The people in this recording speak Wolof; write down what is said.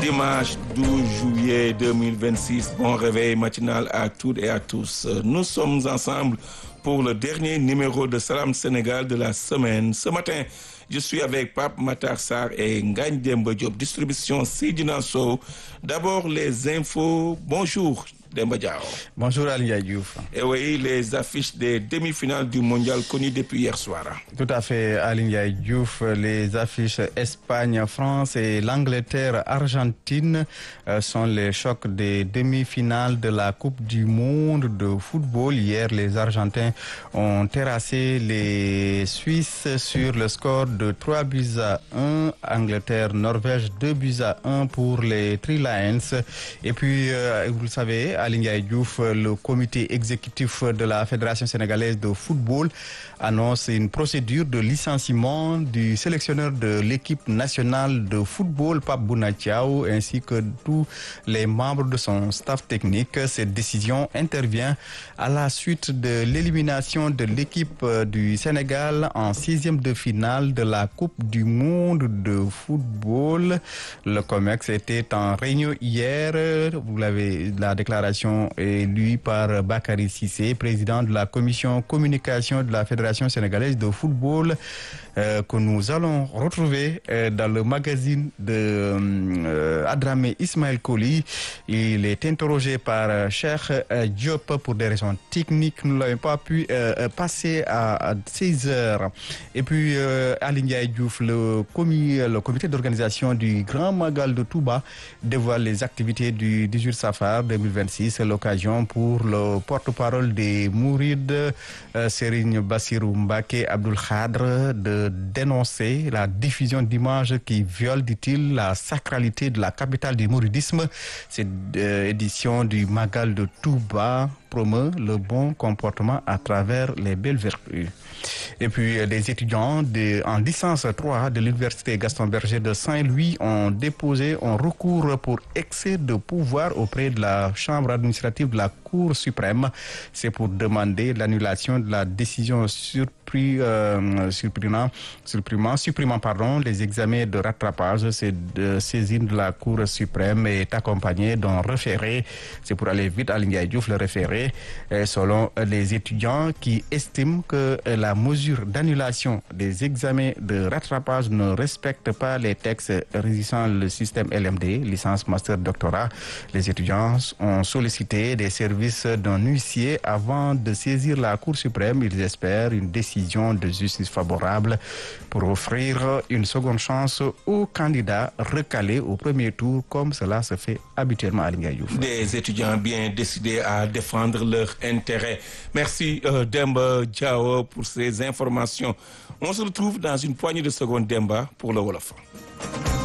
Dimanche 12 juillet 2026, bon réveil matinal à toutes et à tous. Nous sommes ensemble pour le dernier numéro de Salam Sénégal de la semaine. Ce matin, je suis avec Pape Matar Sarr et Ngagne Demba Diop, distribution Seydina Sow. D'abord les infos. Bonjour Demba Diao. Bonjour Aliya Diouf. Et oui, les affiches des demi-finales du mondial connues depuis hier soir. Tout à fait, Aliya Diouf. Les affiches Espagne-France et l'Angleterre-Argentine sont les chocs des demi-finales de la Coupe du monde de football. Hier, les Argentins ont terrassé les Suisses sur le score de 3-1. Angleterre-Norvège 2-1 pour les Three Lions. Et puis, vous le savez, Aliya Diouf, le comité exécutif de la Fédération sénégalaise de football annonce une procédure de licenciement du sélectionneur de l'équipe nationale de football, Pape Bouna Thiaw, ainsi que tous les membres de son staff technique. Cette décision intervient à la suite de l'élimination de l'équipe du Sénégal en 6e de finale de la Coupe du monde de football. Le COMEX était en réunion hier. Vous l'avez, la déclaration est lue par Bakary Cissé, président de la commission communication de la Fédération sénégalaise de football, que nous allons retrouver dans le magazine de Adramé Ismaël Koli. Il est interrogé par Cheikh Diop pour des raisons techniques. Nous n'avons pas pu passer à 16 heures. Et puis, Aliya Diouf, le comité d'organisation du Grand Magal de Touba dévoile les activités du 18 Safar 2026. C'est l'occasion pour le porte-parole des Mourides, Serigne Bassirou Mbacké Abdoul Khadr, de dénoncer la diffusion d'images qui violent, dit-il, la sacralité de la capitale du mouridisme. Cette édition du Magal de Touba promeut le bon comportement à travers les belles vertus. Et puis, des étudiants en licence 3 de l'Université Gaston Berger de Saint-Louis ont déposé un recours pour excès de pouvoir auprès de la Chambre administrative de la Cour suprême. C'est pour demander l'annulation de la décision supprimant les examens de rattrapage. Cette saisine de la Cour suprême est accompagnée d'un référé. C'est pour aller vite à Aliya Diouf, le référé, selon les étudiants qui estiment que la mesure d'annulation des examens de rattrapage ne respecte pas les textes régissant le système LMD, licence, master, doctorat. Les étudiants ont sollicité des services d'un huissier avant de saisir la Cour suprême. Ils espèrent une décision de justice favorable pour offrir une seconde chance aux candidats recalés au premier tour, comme cela se fait habituellement à Aliya Diouf. Des étudiants bien décidés à défendre leurs intérêts. Merci Demba Diao pour ces informations. On se retrouve dans une poignée de secondes, Demba, pour le Wolof.